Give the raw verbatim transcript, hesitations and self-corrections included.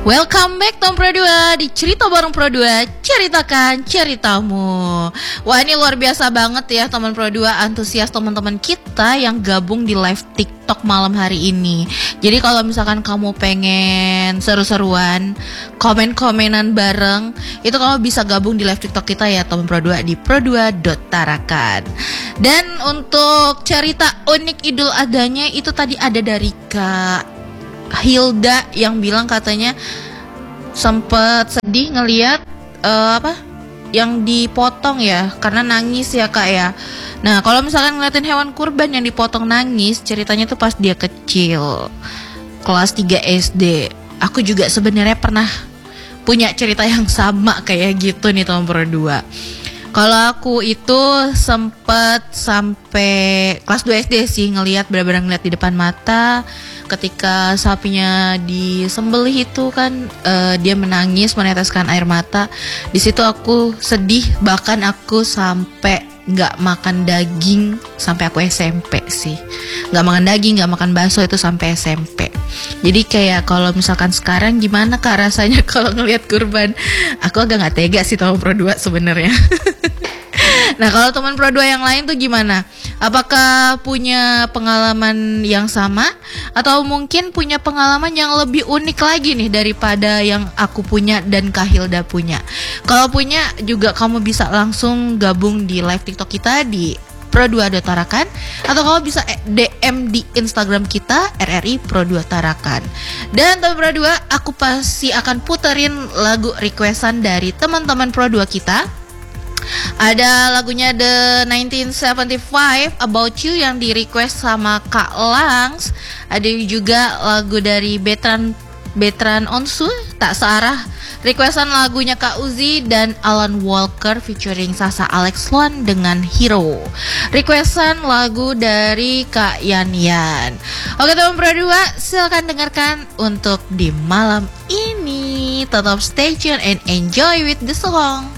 Welcome back Tom Pro dua di Cerita Bareng Pro dua, ceritakan ceritamu. Wah, ini luar biasa banget ya teman Pro dua, antusias teman-teman kita yang gabung di live TikTok malam hari ini. Jadi kalau misalkan kamu pengen seru-seruan, komen-komenan bareng, itu kamu bisa gabung di live TikTok kita ya teman Pro dua di pro dua dot tarakan. Dan untuk cerita unik Idul Adhanya itu tadi ada dari Kak Hilda yang bilang katanya sempet sedih ngelihat uh, apa yang dipotong ya, karena nangis ya Kak ya. Nah kalau misalkan ngeliatin hewan kurban yang dipotong nangis, ceritanya tuh pas dia kecil kelas tiga S D. Aku juga sebenarnya pernah punya cerita yang sama kayak gitu nih teman Pro dua. Kalau aku itu sempet sampai kelas dua S D sih ngelihat, benar-benar ngeliat di depan mata ketika sapinya disembelih itu kan, uh, dia menangis meneteskan air mata. Di situ aku sedih, bahkan aku sampai nggak makan daging sampai aku S M P sih. Nggak makan daging, nggak makan bakso itu sampai S M P. Jadi kayak kalau misalkan sekarang gimana Kak rasanya kalau ngelihat kurban? Aku agak nggak tega sih teman Pro dua sebenarnya. Nah kalau teman Pro dua yang lain tuh gimana? Apakah punya pengalaman yang sama? Atau mungkin punya pengalaman yang lebih unik lagi nih daripada yang aku punya dan Kak Hilda punya? Kalau punya juga kamu bisa langsung gabung di live TikTok kita di pro dua dot tarakan, atau kamu bisa D M di Instagram kita R R I Pro dua Tarakan. Dan teman Pro dua, aku pasti akan puterin lagu requestan dari teman-teman Pro dua kita. Ada lagunya The nineteen seventy-five About You yang di request sama Kak Langs. Ada juga lagu dari Betran Betran Onsu, Tak Searah. Requestan lagunya Kak Uzi dan Alan Walker featuring Sasa Alex Luan dengan Hero. Requestan lagu dari Kak Yan Yan. Oke teman Pro dua, silakan dengarkan untuk di malam ini. Tetap stay tune and enjoy with the song.